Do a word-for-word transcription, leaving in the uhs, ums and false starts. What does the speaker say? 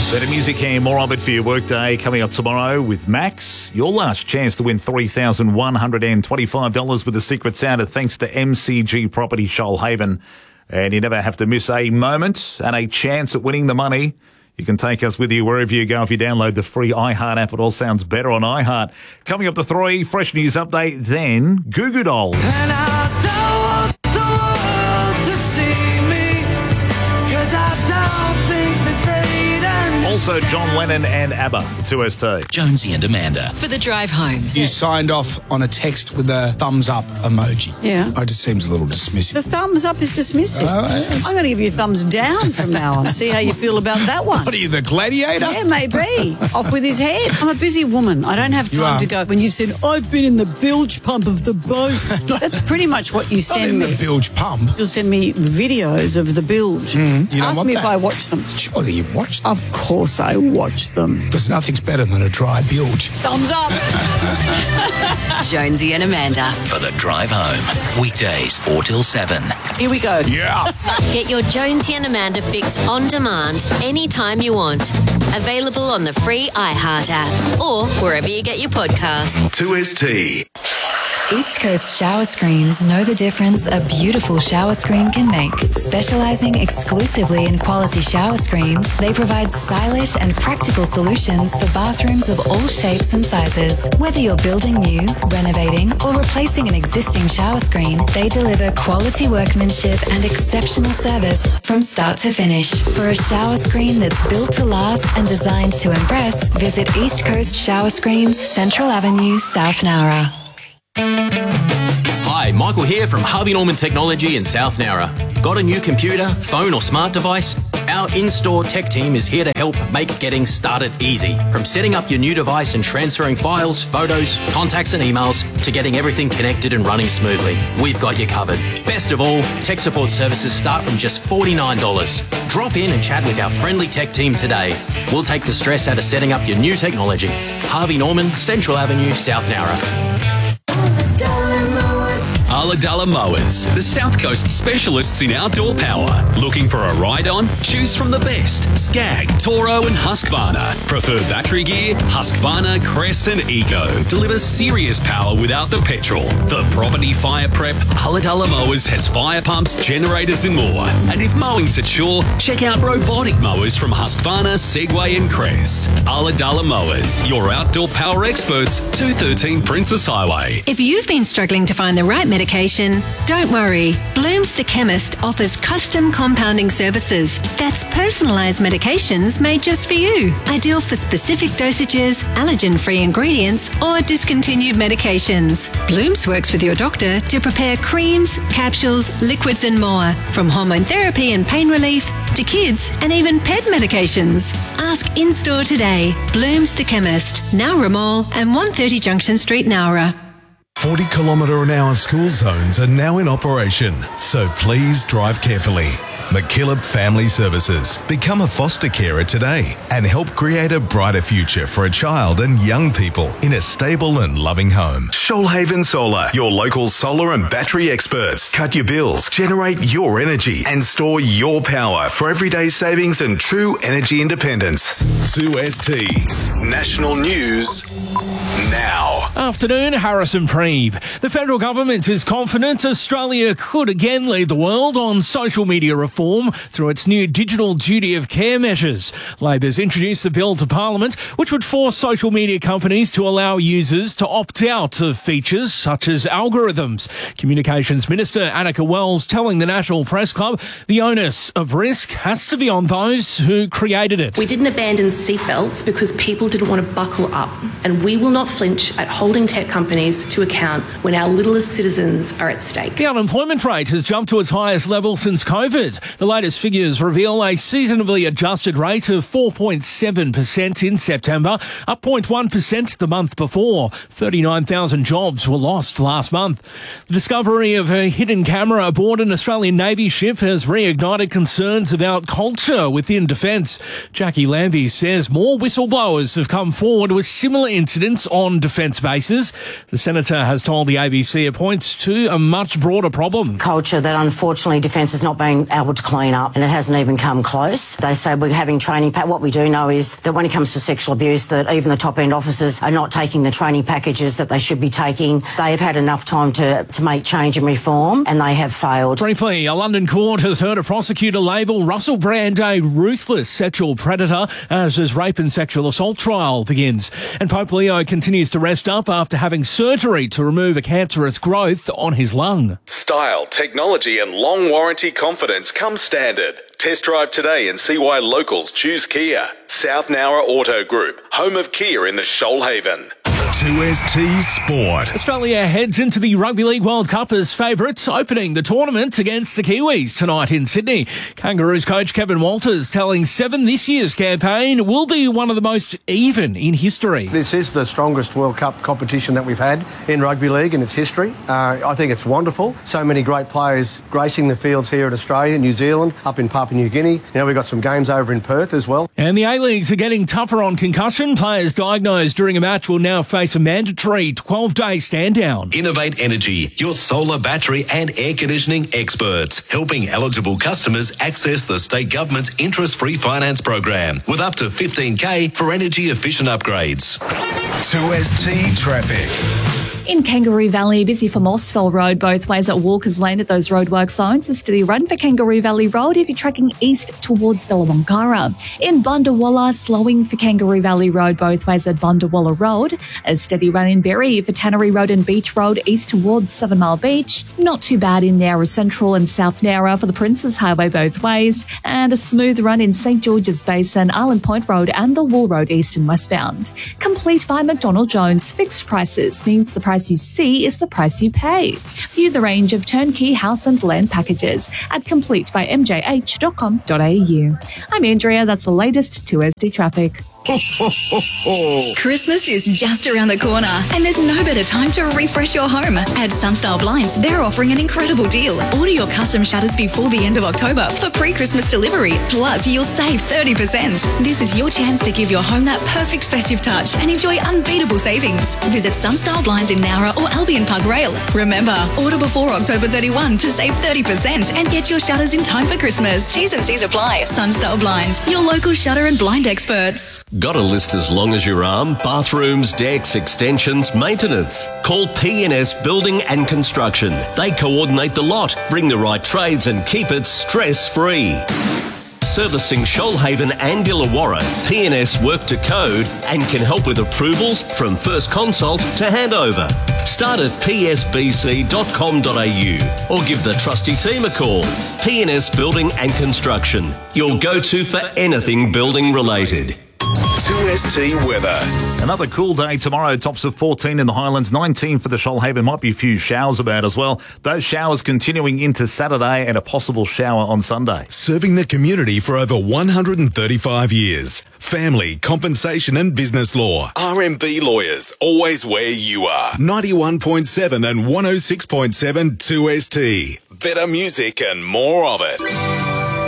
Better music here, more of it for your workday coming up tomorrow with Max. Your last chance to win three thousand one hundred twenty-five dollars with the Secret Sounder thanks to M C G Property Shoalhaven. And you never have to miss a moment and a chance at winning the money. You can take us with you wherever you go if you download the free iHeart app. It all sounds better on iHeart. Coming up to three, fresh news update, then Goo Goo Dolls. And I don't want the world to see me, 'cause I don't think that they'd understand. Also, John Lennon and ABBA, two S T. Jonesy and Amanda. For the drive home. You signed off on a text with a thumbs up emoji. Yeah. It just seems a little dismissive. The thumbs up is dismissive. Oh, yes. I'm going to give you a thumbs down from now on. See how you feel about that one. What are you, the gladiator? Yeah, maybe. Off with his head. I'm a busy woman. I don't have You time are. to go. When you said, I've been in the bilge pump of the boat. That's pretty much what you Not send in me. the bilge pump. You'll send me videos of the bilge. You don't Ask want me that. if I watch them. Surely you watched them. Of course I watch them. Because nothing's better than a dry bilge. Thumbs up. Jonesy and Amanda. For the drive home. Weekdays four till seven. Here we go. Yeah. Get your Jonesy and Amanda fix on demand anytime you want. Available on the free iHeart app or wherever you get your podcasts. two S T. East Coast Shower Screens know the difference a beautiful shower screen can make. Specializing exclusively in quality shower screens, they provide stylish and practical solutions for bathrooms of all shapes and sizes. Whether you're building new, renovating, or replacing an existing shower screen, they deliver quality workmanship and exceptional service from start to finish. For a shower screen that's built to last and designed to impress, visit East Coast Shower Screens, Central Avenue, South Nowra. Hi, Michael here from Harvey Norman Technology in South Nowra. Got a new computer, phone or smart device? Our in-store tech team is here to help make getting started easy. From setting up your new device and transferring files, photos, contacts and emails to getting everything connected and running smoothly. We've got you covered. Best of all, tech support services start from just forty-nine dollars. Drop in and chat with our friendly tech team today. We'll take the stress out of setting up your new technology. Harvey Norman, Central Avenue, South Nowra. Ulladulla Mowers, the South Coast specialists in outdoor power. Looking for a ride-on? Choose from the best. Skag, Toro and Husqvarna. Prefer battery gear? Husqvarna, Crest and Eco. Deliver serious power without the petrol. For property fire prep, Ulladulla Mowers has fire pumps, generators and more. And if mowing's a chore, check out robotic mowers from Husqvarna, Segway and Crest. Ulladulla Mowers, your outdoor power experts, two thirteen Princess Highway. If you've been struggling to find the right medication, don't worry. Bloom's the Chemist offers custom compounding services. That's personalised medications made just for you. Ideal for specific dosages, allergen-free ingredients, or discontinued medications. Bloom's works with your doctor to prepare creams, capsules, liquids and more. From hormone therapy and pain relief to kids and even pet medications. Ask in-store today. Bloom's the Chemist, Nowra Mall and one thirty Junction Street, Nowra. forty kilometre an hour school zones are now in operation, so please drive carefully. McKillop Family Services. Become a foster carer today and help create a brighter future for a child and young people in a stable and loving home. Shoalhaven Solar, your local solar and battery experts. Cut your bills, generate your energy and store your power for everyday savings and true energy independence. two S T. National News now. Afternoon, Harrison Preeb. The federal government is confident Australia could again lead the world on social media reform through its new digital duty of care measures. Labor's introduced the bill to Parliament, which would force social media companies to allow users to opt out of features such as algorithms. Communications Minister Annika Wells telling the National Press Club the onus of risk has to be on those who created it. We didn't abandon seatbelts because people didn't want to buckle up, and we will not flinch at holding tech companies to account when our littlest citizens are at stake. The unemployment rate has jumped to its highest level since COVID. The latest figures reveal a seasonably adjusted rate of four point seven percent in September, up zero point one percent the month before. thirty-nine thousand jobs were lost last month. The discovery of a hidden camera aboard an Australian Navy ship has reignited concerns about culture within defence. Jackie Lambie says more whistleblowers have come forward with similar incidents on defence bases. The Senator has told the A B C it points to a much broader problem. Culture that unfortunately defence has not been able to clean up, and it hasn't even come close. They say we're having training pack. What we do know is that when it comes to sexual abuse, that even the top-end officers are not taking the training packages that they should be taking. They have had enough time to, to make change and reform, and they have failed. Briefly, a London court has heard a prosecutor label Russell Brand a ruthless sexual predator as his rape and sexual assault trial begins. And Pope Leo continues to rest up after having surgery to remove a cancerous growth on his lung. Style, technology and long warranty confidence come standard. Test drive today and see why locals choose Kia. South Nowra Auto Group, home of Kia in the Shoalhaven. two S T Sport. Australia heads into the Rugby League World Cup as favourites, opening the tournament against the Kiwis tonight in Sydney. Kangaroos coach Kevin Walters telling Seven this year's campaign will be one of the most even in history. This is the strongest World Cup competition that we've had in rugby league in its history. Uh, I think it's wonderful. So many great players gracing the fields here at Australia, New Zealand, up in Papua New Guinea. You know, we've got some games over in Perth as well. And the A-Leagues are getting tougher on concussion. Players diagnosed during a match will now face a mandatory twelve-day stand-down. Innovate Energy, your solar, battery and air conditioning experts, helping eligible customers access the state government's interest-free finance program with up to fifteen K for energy-efficient upgrades. two S T Traffic. In Kangaroo Valley, busy for Mossfell Road both ways at Walker's Lane at those roadwork zones. A steady run for Kangaroo Valley Road if you're tracking east towards Billawongkara. In Bundawalla, slowing for Kangaroo Valley Road both ways at Bundawalla Road. A steady run in Berry for Tannery Road and Beach Road east towards Seven Mile Beach. Not too bad in Nowra Central and South Nowra for the Princes Highway both ways. And a smooth run in St George's Basin, Island Point Road and the Wool Road east and westbound. Complete by McDonald Jones. Fixed prices means the price you see is the price you pay. View the range of turnkey house and land packages at complete by m j h dot com dot a u. I'm Andrea, that's the latest two S D traffic. Christmas is just around the corner and there's no better time to refresh your home. At Sunstyle Blinds, they're offering an incredible deal. Order your custom shutters before the end of October for pre-Christmas delivery. Plus, you'll save thirty percent. This is your chance to give your home that perfect festive touch and enjoy unbeatable savings. Visit Sunstyle Blinds in Nowra or Albion Park Rail. Remember, order before October thirty-first to save thirty percent and get your shutters in time for Christmas. T's and C's apply. Sunstyle Blinds, your local shutter and blind experts. Got a list as long as your arm? Bathrooms, decks, extensions, maintenance. Call P and S Building and Construction. They coordinate the lot, bring the right trades and keep it stress-free. Servicing Shoalhaven and Illawarra, P and S work to code and can help with approvals from first consult to handover. Start at p s b c dot com dot a u or give the trusty team a call. P and S Building and Construction, your go-to for anything building related. two S T weather. Another cool day tomorrow. Tops of fourteen in the Highlands, nineteen for the Shoalhaven. Might be a few showers about as well. Those showers continuing into Saturday and a possible shower on Sunday. Serving the community for over one hundred thirty-five years. Family, compensation and business law. R M B Lawyers, always where you are. ninety-one point seven and one oh six point seven two S T. Better music and more of it.